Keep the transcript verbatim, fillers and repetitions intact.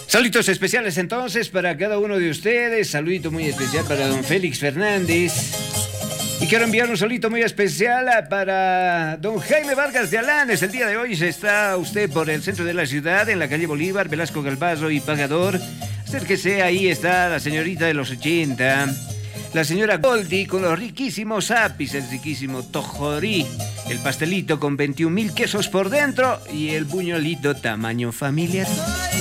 Saluditos especiales entonces para cada uno de ustedes. Saludito muy especial para don Félix Fernández. Y quiero enviar un saludito muy especial para don Jaime Vargas de Alanes. El día de hoy está usted por el centro de la ciudad, en la calle Bolívar, Velasco Galvazo y Pagador. Acérquese, ahí está la señorita de los ochenta. La señora Goldie con los riquísimos apis, el riquísimo tojorí, el pastelito con veintiún mil quesos por dentro y el buñuelito tamaño familiar.